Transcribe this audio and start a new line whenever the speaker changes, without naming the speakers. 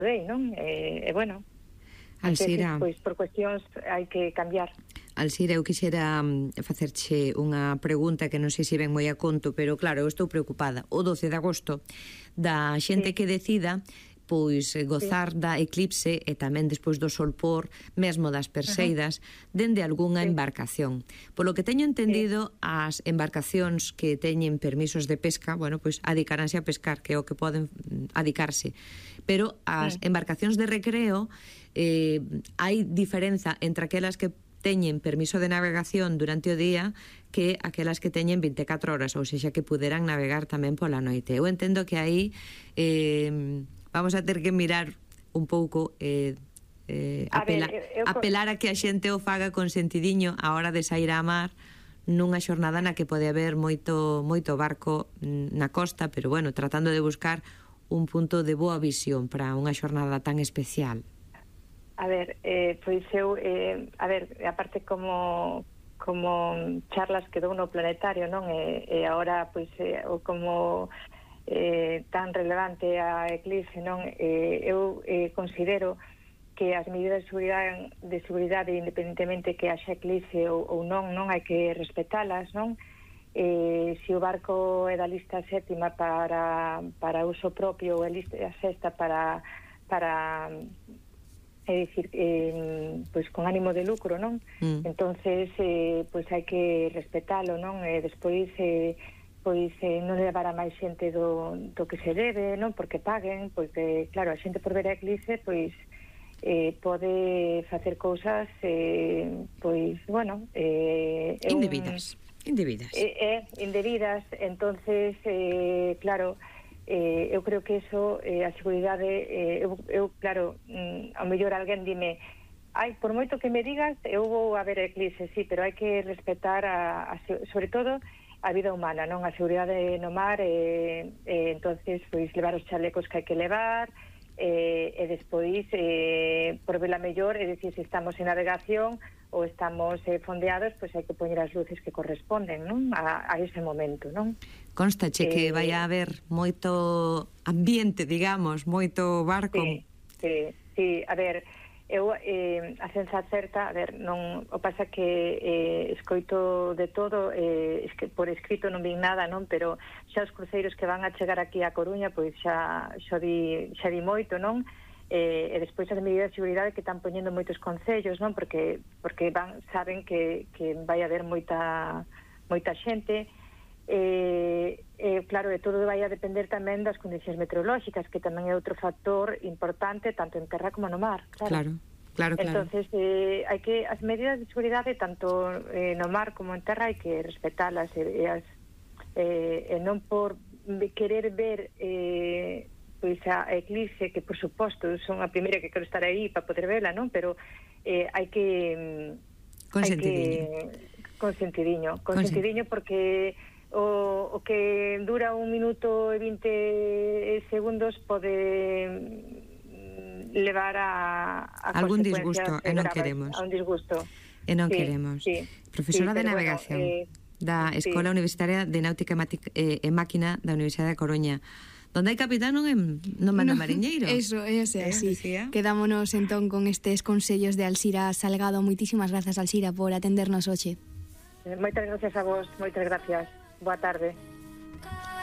estudei, non? Bueno,
Alzira,
pois por cuestións hai que cambiar.
Alzira, eu quixera facerche unha pregunta que non sei se ven moi a conto, pero claro, eu estou preocupada. O 12 de agosto da xente que decida pois gozar da eclipse e tamén despois do solpor, mesmo das perseidas, dende algunha embarcación. Polo que teño entendido, as embarcacións que teñen permisos de pesca, bueno, pois adicaranse a pescar, que é o que poden adicarse. Pero as embarcacións de recreo, hai diferenza entre aquelas que teñen permiso de navegación durante o día que aquelas que teñen 24 horas, ou seja, que puderan navegar tamén pola noite. Eu entendo que aí vamos a ter que mirar un pouco, apelar a que a xente o faga con sentidiño a hora de sair á mar nunha xornada na que pode haber moito barco na costa, pero bueno, tratando de buscar un punto de boa visión para unha xornada tan especial.
A ver, pois eu, aparte como charlas que dou no planetario, non? E agora, pois, como tan relevante a eclipse, non? Eu considero que as medidas de seguridade, independentemente que haxa eclipse ou non hai que respetalas, non? Se o barco é da lista sétima para uso propio ou a lista sexta para é dicir, pois con ánimo de lucro, non? Entonces, pois hai que respetalo, non? E despois pois non levar a máis xente do que se debe, non? Porque paguen, porque claro, a xente por ver a eclipse pois pode facer cousas pois, bueno,
indebidas.
Indebidas, entonces claro, eu creo que eso, a seguridade, eu claro, ao mellor alguén dime, por moito que me digas, eu vou a ver a eclipse, sí, pero hai que respetar sobre todo a vida humana, non? A seguridade no mar, entonces, pois, levar os chalecos que hai que levar, e despois, por vela mellor, é dicir, se estamos en navegación ou estamos fondeados, pois hai que poñer as luces que corresponden, non? A ese momento, non?
Constache que vai a haber moito ambiente, digamos, moito barco.
Sí, a ver, eu a senza certa, a ver, non, o pasa que escoito de todo, por escrito non vi nada, non, pero xa os cruceiros que van a chegar aquí a Coruña, pois xa di moito, non? E despois as medidas de seguridade que están poñendo moitos concellos, non? Porque saben que vai haber moita xente. Claro, de todo vai a depender tamén das condicións meteorolóxicas, que tamén é outro factor importante tanto en terra como no mar. Claro. Entonces, hai que as medidas de seguridade tanto no mar como en terra hai que respetalas, e non por querer ver pois a eclipse, que por suposto son a primeira que quero estar aí para poder vela, non? Pero hai que
con sentidiño
porque o que dura 1 minuto e 20 segundos pode levar a
algún disgusto, e non queremos.
A un disgusto.
E non queremos. Profesora de navegación da Escola Universitaria de Náutica e Máquina da Universidade de Coruña. Donde hai capitán non manda mariñeiro.
Eso é así. Quedámonos entón con estes consellos de Alzira Salgado. Moitísimas grazas, Alzira, por atendernos hoxe.
Moitas gracias a vos, moitas gracias. Boa tarde.